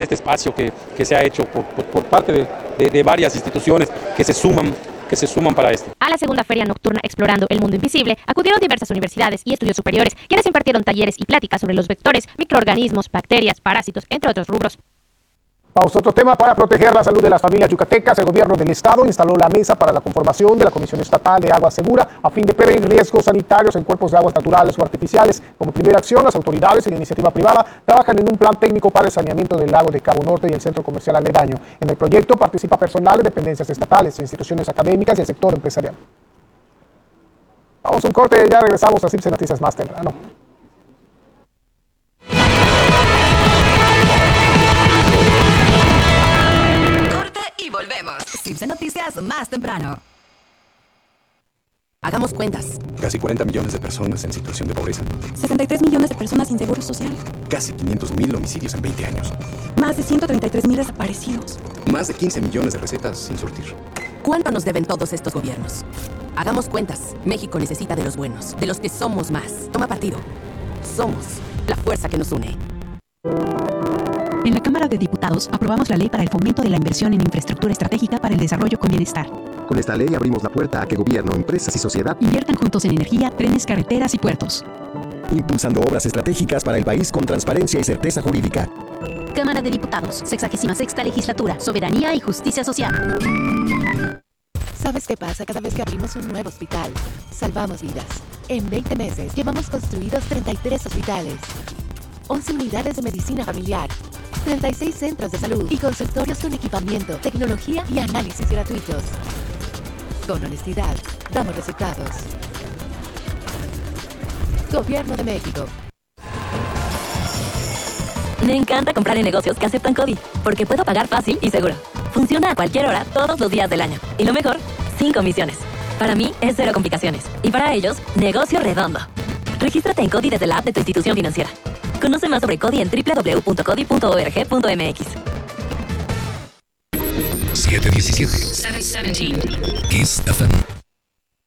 este espacio que se ha hecho por parte de varias instituciones que se suman para esto. A la segunda feria nocturna Explorando el Mundo Invisible acudieron diversas universidades y estudios superiores, quienes impartieron talleres y pláticas sobre los vectores, microorganismos, bacterias, parásitos, entre otros rubros. Vamos a otro tema. Para proteger la salud de las familias yucatecas, el gobierno del estado instaló la mesa para la conformación de la Comisión Estatal de Agua Segura a fin de prevenir riesgos sanitarios en cuerpos de aguas naturales o artificiales. Como primera acción, las autoridades y la iniciativa privada trabajan en un plan técnico para el saneamiento del lago de Cabo Norte y el centro comercial aledaño. En el proyecto participa personal de dependencias estatales, instituciones académicas y el sector empresarial. Vamos a un corte y ya regresamos a CIPSE Noticias más temprano. Volvemos. CIPSE Noticias más temprano. Hagamos cuentas. Casi 40 millones de personas en situación de pobreza. 63 millones de personas sin seguro social. Casi 500,000 homicidios en 20 años. Más de 133,000 desaparecidos. Más de 15 millones de recetas sin surtir. ¿Cuánto nos deben todos estos gobiernos? Hagamos cuentas. México necesita de los buenos, de los que somos más. Toma partido. Somos la fuerza que nos une. En la Cámara de Diputados aprobamos la ley para el fomento de la inversión en infraestructura estratégica para el desarrollo con bienestar. Con esta ley abrimos la puerta a que gobierno, empresas y sociedad inviertan juntos en energía, trenes, carreteras y puertos. Impulsando obras estratégicas para el país con transparencia y certeza jurídica. Cámara de Diputados, 66ª Legislatura, Soberanía y Justicia Social. ¿Sabes qué pasa cada vez que abrimos un nuevo hospital? Salvamos vidas. En 20 meses llevamos construidos 33 hospitales, 11 unidades de medicina familiar, 36 centros de salud y consultorios con equipamiento, tecnología y análisis gratuitos. Con honestidad, damos resultados. Gobierno de México. Me encanta comprar en negocios que aceptan CODI, porque puedo pagar fácil y seguro. Funciona a cualquier hora, todos los días del año. Y lo mejor, sin comisiones. Para mí es cero complicaciones. Y para ellos, negocio redondo. Regístrate en CODI desde la app de tu institución financiera. Conoce más sobre CODI en www.codi.org.mx. 717 Kiss FM.